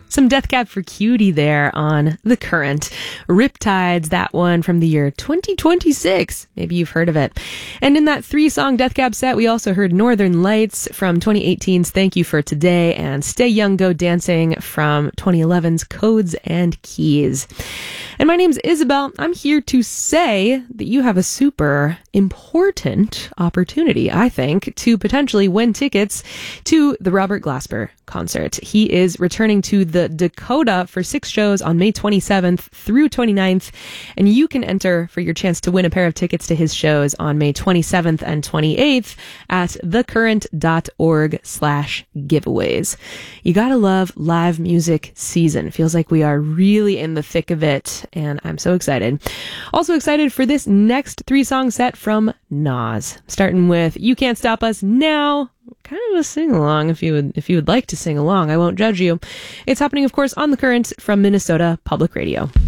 Some Death Cab for Cutie there on The Current. Riptides, that one from the year 2026. Maybe you've heard of it. And in that 3-song Death Cab set, we also heard Northern Lights from 2018's Thank You for Today and Stay Young Go Dancing from 2011's Codes and Keys. And my name's Isabel. I'm here to say that you have a super important opportunity, I think, to potentially win tickets to the Robert Glasper concert. He is returning to the Dakota for 6 shows on May 27th through 29th, and you can enter for your chance to win a pair of tickets to his shows on May 27th and 28th at thecurrent.org/giveaways. You gotta love live music season. Feels like we are really in the thick of it, and I'm so excited. Also excited for this next 3-song set from Nas, starting with You Can't Stop Us Now. Kind of a sing-along if you would like to sing along. I won't judge you. It's happening, of course, on The Current from Minnesota Public Radio.